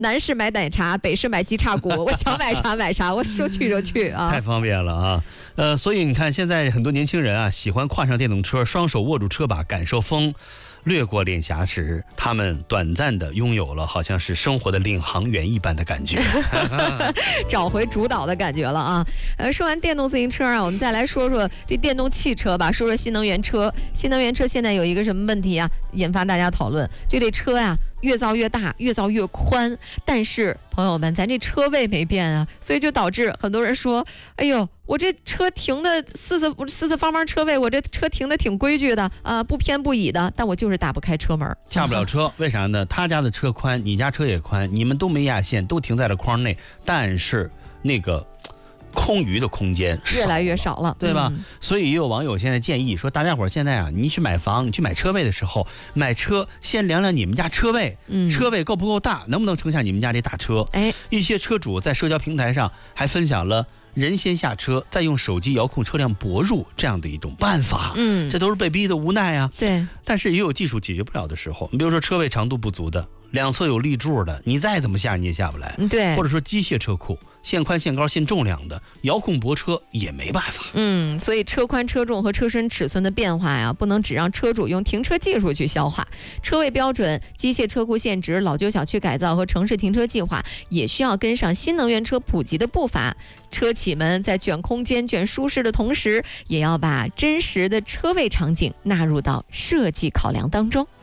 南市买奶茶，北市买鸡叉骨，我想买啥买啥，我说去就去啊， 太方便了啊。所以你看，现在很多年轻人啊，喜欢跨上电动车，双手握住车把，感受风。掠过脸颊时，他们短暂的拥有了好像是生活的领航员一般的感觉， 找回主导的感觉了啊。说完电动自行车啊，我们再来说说这电动汽车吧，说说新能源车。新能源车现在有一个什么问题啊，引发大家讨论，就这车呀，越造越大，越造越宽，但是朋友们，咱这车位没变啊，所以就导致很多人说，哎呦，我这车停的四四方方车位，我这车停的挺规矩的啊，不偏不倚的，但我就是打不开车门， 下不了车。为啥呢？他家的车宽，你家车也宽，你们都没压线，都停在了框内，但是那个空余的空间越来越少了， 对吧？所以也有网友现在建议说，大家伙现在啊，你去买房，你去买车位的时候，买车先量量你们家车位，车位够不够大，能不能撑下你们家这大车？一些车主在社交平台上还分享了人先下车，再用手机遥控车辆泊入这样的一种办法。这都是被逼的无奈啊。 对， 但是也有技术解决不了的时候，你比如说车位长度不足的，两侧有立柱的，你再怎么下你也下不来。 对， 或者说机械车库，限宽限高限重量的，遥控泊车也没办法。 所以车宽车重和车身尺寸的变化呀，不能只让车主用停车技术去消化。车位标准、机械车库限值、老旧小区改造和城市停车计划也需要跟上新能源车普及的步伐。车企们在卷空间、卷舒适的同时，也要把真实的车位场景纳入到设计考量当中。